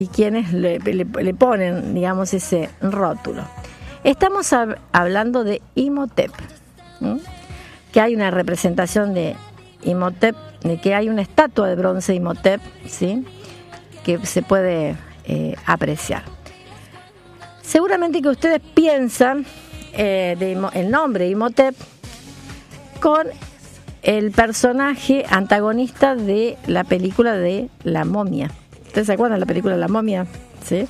y quienes le ponen, digamos, ese rótulo. Estamos hablando de Imhotep, que hay una representación de Imhotep, de que hay una estatua de bronce de Imhotep, ¿sí?, que se puede apreciar. Seguramente que ustedes piensan el nombre Imhotep con el personaje antagonista de la película de La Momia. ¿Ustedes se acuerdan de la película La Momia? ¿Sí?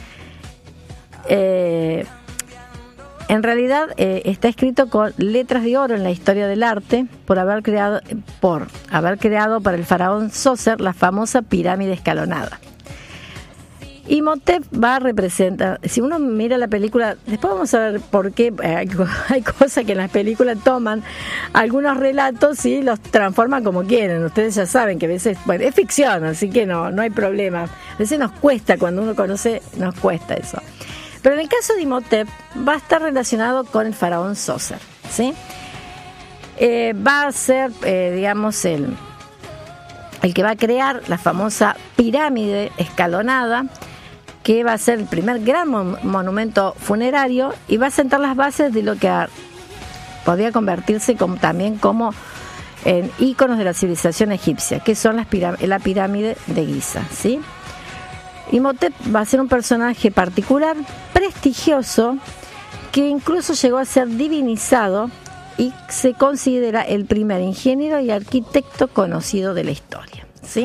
En realidad está escrito con letras de oro en la historia del arte por haber creado para el faraón Zoser la famosa pirámide escalonada. Imhotep va a representar, si uno mira la película, después vamos a ver por qué hay cosas que en las películas toman algunos relatos y los transforman como quieren. Ustedes ya saben que a veces, bueno, es ficción, así que no hay problema. A veces nos cuesta, cuando uno conoce, nos cuesta eso. Pero en el caso de Imhotep va a estar relacionado con el faraón Zoser, ¿sí? Va a ser, digamos, el que va a crear la famosa pirámide escalonada, que va a ser el primer gran monumento funerario y va a sentar las bases de lo que podría convertirse también como en íconos de la civilización egipcia, que son la pirámide de Giza, ¿sí? Imhotep va a ser un personaje particular, prestigioso, que incluso llegó a ser divinizado y se considera el primer ingeniero y arquitecto conocido de la historia, ¿sí?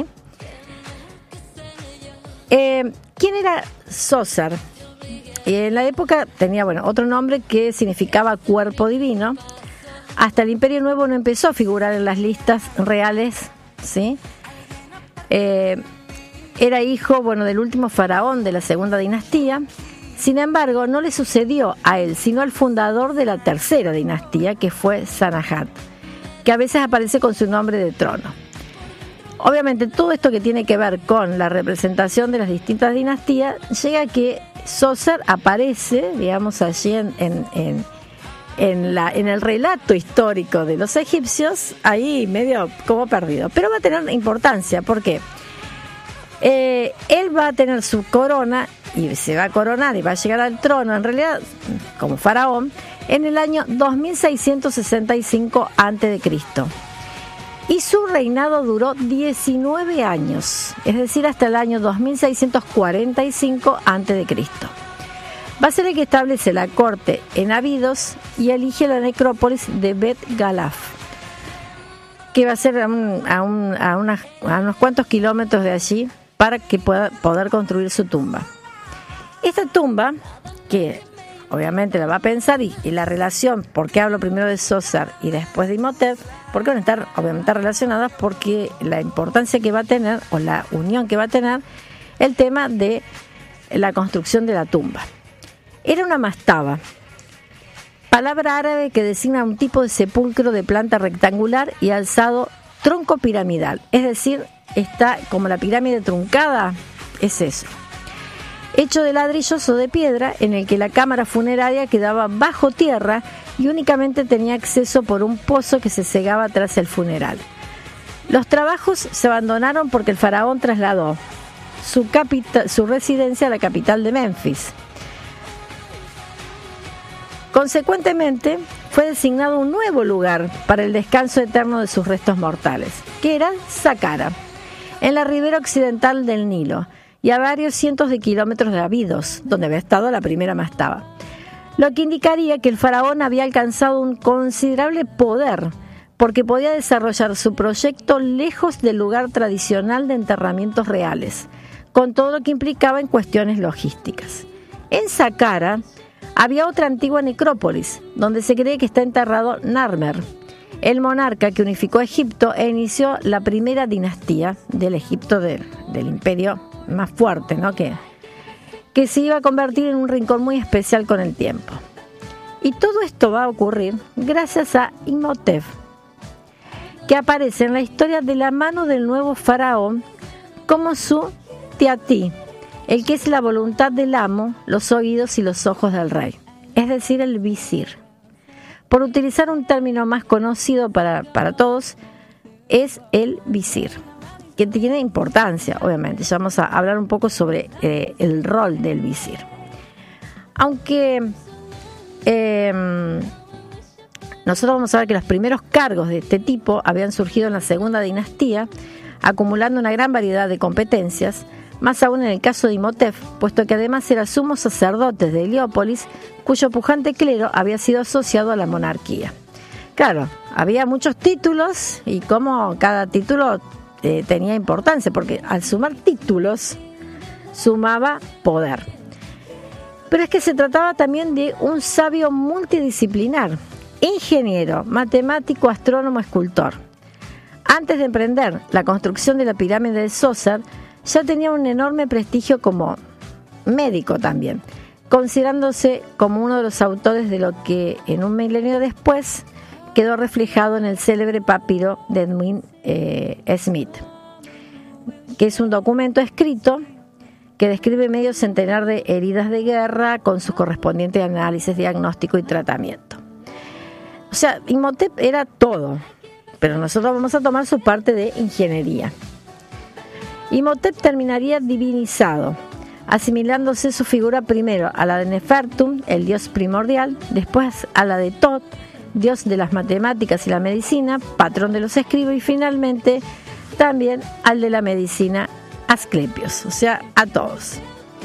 ¿Quién era Zoser? En la época tenía, otro nombre que significaba cuerpo divino. Hasta el Imperio Nuevo no empezó a figurar en las listas reales, ¿sí? Era hijo, del último faraón de la segunda dinastía. Sin embargo, no le sucedió a él, sino al fundador de la tercera dinastía, que fue Sanahat, que a veces aparece con su nombre de trono. Obviamente, todo esto que tiene que ver con la representación de las distintas dinastías, llega a que Zoser aparece, digamos, allí en el relato histórico de los egipcios, ahí medio como perdido. Pero va a tener importancia, porque él va a tener su corona y se va a coronar y va a llegar al trono, en realidad, como faraón, en el año 2665 a.C. Y su reinado duró 19 años, es decir, hasta el año 2645 a.C. Va a ser el que establece la corte en Abidos y elige la necrópolis de Bet Galaf, que va a ser a unos cuantos kilómetros de allí para que pueda poder construir su tumba. Esta tumba, que obviamente la va a pensar, y la relación, ¿por qué hablo primero de Zoser y después de Imhotep? Porque van a estar obviamente relacionadas, porque la importancia que va a tener, o la unión que va a tener, el tema de la construcción de la tumba. Era una mastaba, palabra árabe que designa un tipo de sepulcro de planta rectangular y alzado tronco piramidal, es decir, está como la pirámide truncada, es eso. Hecho de ladrillos o de piedra, en el que la cámara funeraria quedaba bajo tierra y únicamente tenía acceso por un pozo que se cegaba tras el funeral. Los trabajos se abandonaron porque el faraón trasladó su residencia a la capital de Memphis. Consecuentemente, fue designado un nuevo lugar para el descanso eterno de sus restos mortales, que era Saqqara, en la ribera occidental del Nilo, y a varios cientos de kilómetros de Abidos, donde había estado la primera mastaba, lo que indicaría que el faraón había alcanzado un considerable poder, porque podía desarrollar su proyecto lejos del lugar tradicional de enterramientos reales, con todo lo que implicaba en cuestiones logísticas. En Saqqara había otra antigua necrópolis, donde se cree que está enterrado Narmer, el monarca que unificó Egipto e inició la primera dinastía del Egipto del imperio más fuerte, ¿no? que se iba a convertir en un rincón muy especial con el tiempo. Y todo esto va a ocurrir gracias a Imhotep, que aparece en la historia de la mano del nuevo faraón como su Tiati, el que es la voluntad del amo, los oídos y los ojos del rey, es decir, el visir. Por utilizar un término más conocido para todos, es el visir. que tiene importancia, obviamente. Ya vamos a hablar un poco sobre el rol del visir. Aunque nosotros vamos a ver que los primeros cargos de este tipo habían surgido en la segunda dinastía, acumulando una gran variedad de competencias, más aún en el caso de Imhotep, puesto que además era sumo sacerdote de Heliópolis, cuyo pujante clero había sido asociado a la monarquía. Claro, había muchos títulos y como cada título tenía importancia, porque al sumar títulos sumaba poder. Pero es que se trataba también de un sabio multidisciplinar, ingeniero, matemático, astrónomo, escultor. Antes de emprender la construcción de la pirámide de Djoser, ya tenía un enorme prestigio como médico también, considerándose como uno de los autores de lo que en un milenio después quedó reflejado en el célebre papiro de Edwin Smith, que es un documento escrito que describe medio centenar de heridas de guerra con sus correspondientes análisis, diagnóstico y tratamiento. O sea, Imhotep era todo, pero nosotros vamos a tomar su parte de ingeniería. Imhotep terminaría divinizado, asimilándose su figura primero a la de Nefertum, el dios primordial, después a la de Thoth, dios de las matemáticas y la medicina, patrón de los escribas, y finalmente también al de la medicina, Asclepios, o sea, a todos.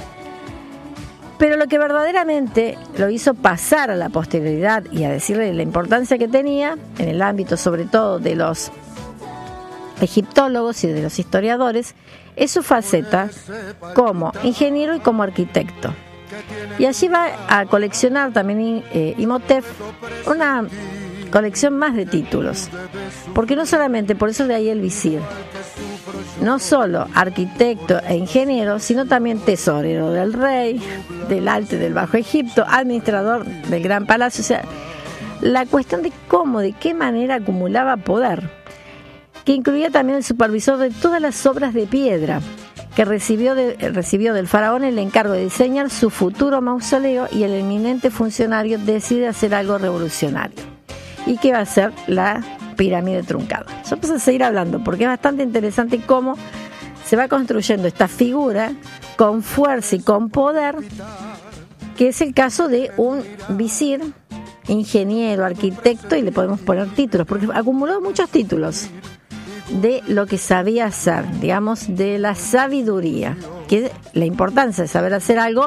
Pero lo que verdaderamente lo hizo pasar a la posterioridad y a decirle la importancia que tenía, en el ámbito sobre todo de los egiptólogos y de los historiadores, es su faceta como ingeniero y como arquitecto. Y allí va a coleccionar también Imhotep una colección más de títulos, porque no solamente, por eso de ahí el visir, no solo arquitecto e ingeniero, sino también tesorero del rey, del Alto y del Bajo Egipto, administrador del Gran Palacio. O sea, la cuestión de cómo, de qué manera acumulaba poder, que incluía también el supervisor de todas las obras de piedra, que recibió del faraón el encargo de diseñar su futuro mausoleo, y el eminente funcionario decide hacer algo revolucionario. ¿Y qué va a ser? La pirámide truncada. Yo vamos a seguir hablando porque es bastante interesante cómo se va construyendo esta figura con fuerza y con poder, que es el caso de un visir, ingeniero, arquitecto, y le podemos poner títulos, porque acumuló muchos títulos de lo que sabía hacer, digamos, de la sabiduría, que la importancia de saber hacer algo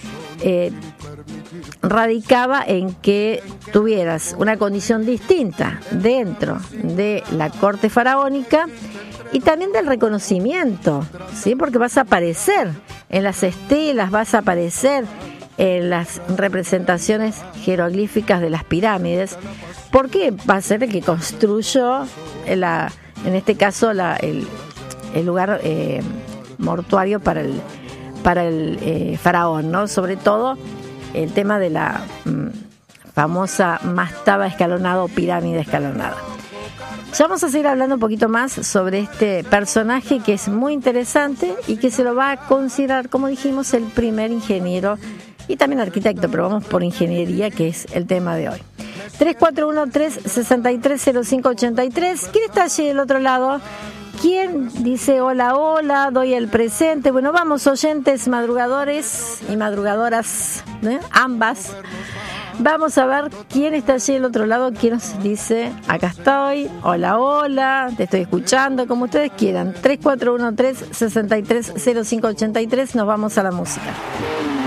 radicaba en que tuvieras una condición distinta dentro de la corte faraónica y también del reconocimiento, ¿sí? Porque vas a aparecer en las estelas, vas a aparecer en las representaciones jeroglíficas de las pirámides, porque va a ser el que construyó en este caso el lugar mortuario para el faraón, ¿no? Sobre todo el tema de la famosa mastaba escalonada o pirámide escalonada. Ya vamos a seguir hablando un poquito más sobre este personaje que es muy interesante y que se lo va a considerar, como dijimos, el primer ingeniero y también arquitecto, pero vamos por ingeniería, que es el tema de hoy. 341-363-0583. ¿Quién está allí del otro lado? ¿Quién dice hola, hola, doy el presente? Bueno, vamos, oyentes madrugadores y madrugadoras, ambas. Vamos a ver quién está allí del otro lado, quién nos dice, acá estoy, hola, hola, te estoy escuchando, como ustedes quieran. 341-363-0583, nos vamos a la música.